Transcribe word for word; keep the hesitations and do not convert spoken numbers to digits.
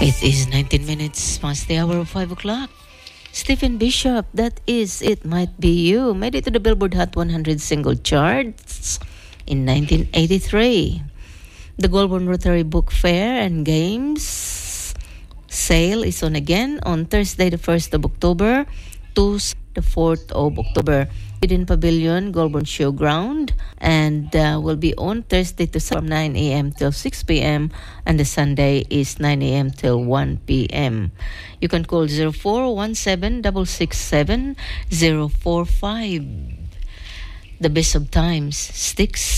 It is nineteen minutes past the hour of five o'clock. Stephen Bishop, that is It Might Be You, made it to the Billboard Hot one hundred single charts in nineteen eighty-three. The Goulburn Rotary Book Fair and Games sale is on again on Thursday, the first of October to the fourth of October. Within Pavilion, Goulburn Showground, and uh, will be on Thursday to Sunday from nine a.m. till six p.m. and the Sunday is nine a.m. till one p.m. You can call zero four one seven six six seven zero four five. The best of times, Sticks.